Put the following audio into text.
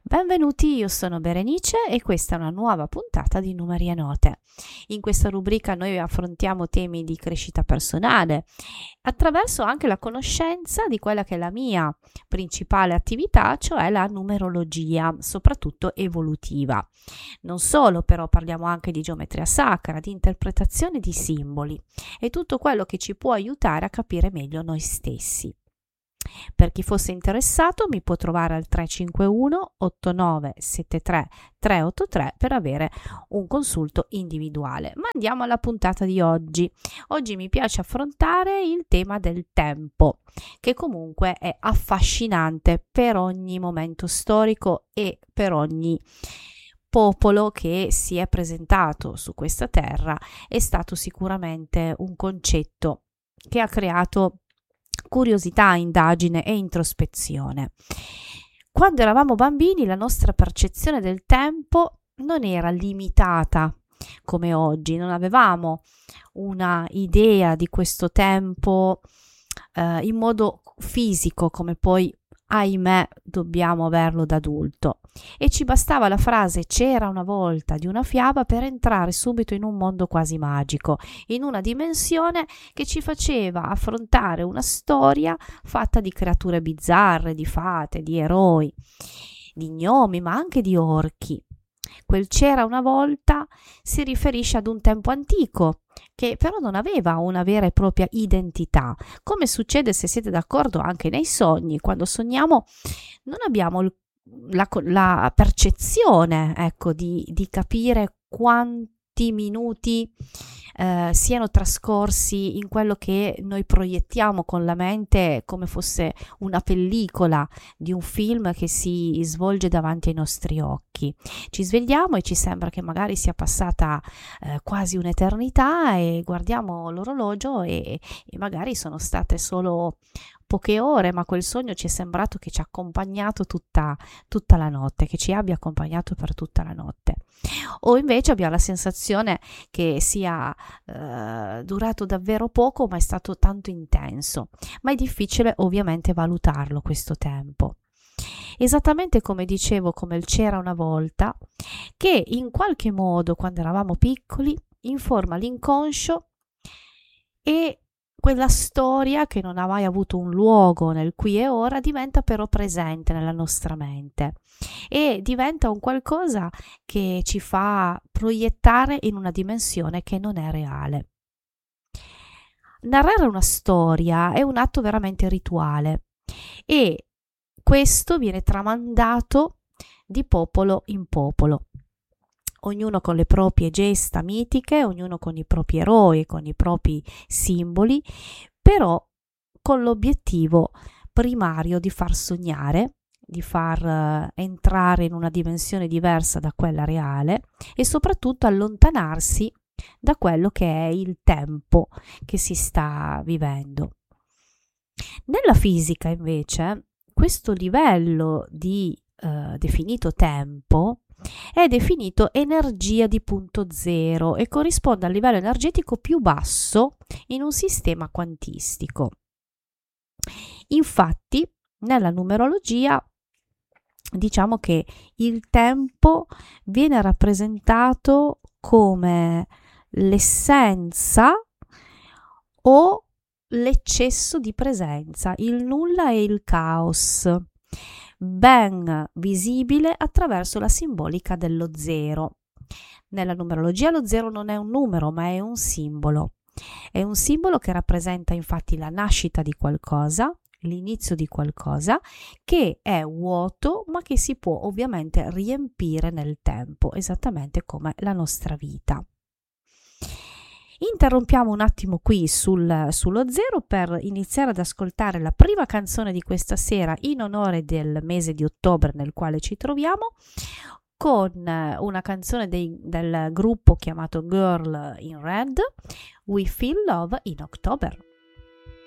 Benvenuti, io sono Berenice e questa è una nuova puntata di Numeri e Note. In questa rubrica noi affrontiamo temi di crescita personale attraverso anche la conoscenza di quella che è la mia principale attività, cioè la numerologia, soprattutto evolutiva. Non solo, però parliamo anche di geometria sacra, di interpretazione di simboli e tutto quello che ci può aiutare a capire meglio noi stessi. Per chi fosse interessato mi può trovare al 351 8973 383 per avere un consulto individuale. Ma andiamo alla puntata di oggi. Oggi mi piace affrontare il tema del tempo, che comunque è affascinante per ogni momento storico e per ogni popolo che si è presentato su questa terra. È stato sicuramente un concetto che ha creato curiosità, indagine e introspezione. Quando eravamo bambini la nostra percezione del tempo non era limitata come oggi, non avevamo una idea di questo tempo in modo fisico come poi ahimè dobbiamo averlo da adulto, e ci bastava la frase "c'era una volta" di una fiaba per entrare subito in un mondo quasi magico, in una dimensione che ci faceva affrontare una storia fatta di creature bizzarre, di fate, di eroi, di gnomi, ma anche di orchi. Quel "c'era una volta" si riferisce ad un tempo antico che però non aveva una vera e propria identità, come succede, se siete d'accordo, anche nei sogni. Quando sogniamo non abbiamo la percezione, ecco, di capire quanti minuti siano trascorsi in quello che noi proiettiamo con la mente come fosse una pellicola di un film che si svolge davanti ai nostri occhi. Ci svegliamo e ci sembra che magari sia passata quasi un'eternità e guardiamo l'orologio e magari sono state solo poche ore, ma quel sogno ci è sembrato che ci ha accompagnato tutta la notte, che ci abbia accompagnato per tutta la notte. O invece abbiamo la sensazione che sia durato davvero poco, ma è stato tanto intenso. Ma è difficile ovviamente valutarlo questo tempo. Esattamente come dicevo, come il "c'era una volta", che in qualche modo quando eravamo piccoli informa l'inconscio, e quella storia che non ha mai avuto un luogo nel qui e ora diventa però presente nella nostra mente e diventa un qualcosa che ci fa proiettare in una dimensione che non è reale. Narrare una storia è un atto veramente rituale e questo viene tramandato di popolo in popolo. Ognuno con le proprie gesta mitiche, ognuno con i propri eroi, con i propri simboli, però con l'obiettivo primario di far sognare, di far entrare in una dimensione diversa da quella reale e soprattutto allontanarsi da quello che è il tempo che si sta vivendo. Nella fisica, invece, questo livello di definito tempo è definito energia di punto zero e corrisponde al livello energetico più basso in un sistema quantistico. Infatti, nella numerologia diciamo che il tempo viene rappresentato come l'essenza o l'eccesso di presenza, il nulla e il caos, ben visibile attraverso la simbolica dello zero. Nella numerologia lo zero non è un numero, ma è un simbolo. È un simbolo che rappresenta infatti la nascita di qualcosa, l'inizio di qualcosa che è vuoto, ma che si può ovviamente riempire nel tempo, esattamente come la nostra vita. Interrompiamo un attimo qui sullo zero per iniziare ad ascoltare la prima canzone di questa sera in onore del mese di ottobre nel quale ci troviamo, con una canzone del gruppo chiamato Girl in Red, We Feel Love in October.